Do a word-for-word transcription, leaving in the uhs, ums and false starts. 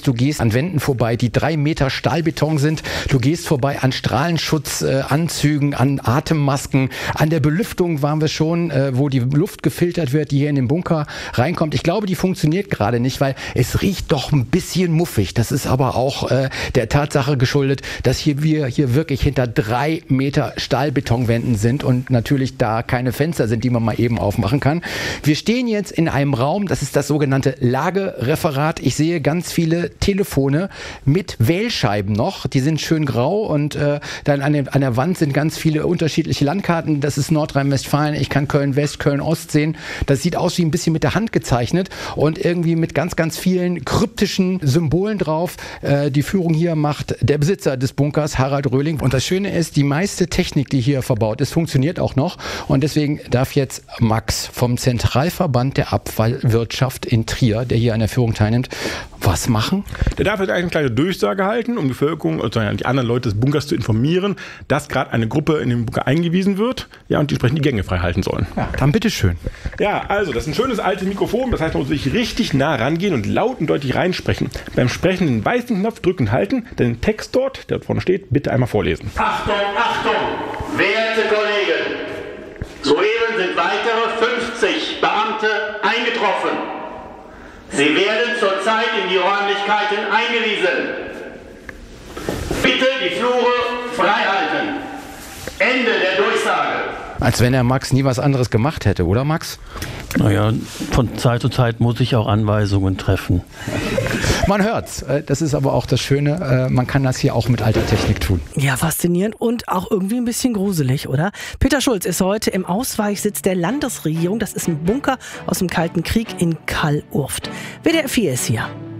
ist, du gehst an Wänden vorbei, die drei Meter Stahlbeton sind. Du gehst vorbei an Strahlenschutzanzügen, äh, an Atemmasken, an der Belüftung waren wir schon, äh, wo die Luft gefiltert wird, die hier in den Bunker reinkommt. Ich glaube, die funktioniert gerade nicht, weil es riecht doch ein bisschen muffig. Das ist aber auch äh, der Tatsache geschuldet, dass hier wir hier wirklich hinter drei Meter Stahlbetonwänden sind und natürlich da keine Fenster sind, die man mal eben aufmachen kann. Wir stehen jetzt in einem Raum, das ist das sogenannte Lagereferat. Ich sehe ganz viele Telefone mit Wählscheiben noch. Die sind schön grau und äh, dann an, dem, an der Wand sind ganz viele unterschiedliche Landkarten. Das ist Nordrhein-Westfalen. Ich kann Köln-West, Köln-Ost sehen. Das sieht aus wie ein bisschen mit der Hand gezeichnet und irgendwie mit ganz, ganz vielen kryptischen Symbolen drauf. Äh, die Führung hier macht der Besitzer des Bunkers, Harald Röhling. Und das Schöne ist, die meiste Technik, die hier verbaut ist, funktioniert auch noch. Und deswegen darf jetzt Max vom Zentralverband der Abfallwirtschaft in Trier, der hier an der Führung teilnimmt, was machen? Der darf jetzt eine kleine Durchsage halten, um die Bevölkerung und die anderen Leute des Bunkers zu informieren, dass gerade eine Gruppe in den Bunker eingewiesen wird, ja, und die entsprechend die Gänge frei halten sollen. Ja, dann bitteschön. Ja, also, das ist ein schönes altes Mikrofon, das heißt, man muss sich richtig nah rangehen und laut und deutlich reinsprechen. Beim Sprechen den weißen Knopf drücken und halten, den Text dort, der dort vorne steht, bitte einmal vorlesen. Achtung, Achtung, werte Kollegen! Soeben sind weitere fünfzig Beamte eingetroffen. Sie werden zurzeit in die Räumlichkeiten eingewiesen. Bitte die Flure freihalten. Ende der Durchsage. Als wenn der Max nie was anderes gemacht hätte, oder Max? Naja, von Zeit zu Zeit muss ich auch Anweisungen treffen. Man hört's. Das ist aber auch das Schöne. Man kann das hier auch mit alter Technik tun. Ja, faszinierend und auch irgendwie ein bisschen gruselig, oder? Peter Schulz ist heute im Ausweichsitz der Landesregierung. Das ist ein Bunker aus dem Kalten Krieg in Kallurft. W D R vier ist hier.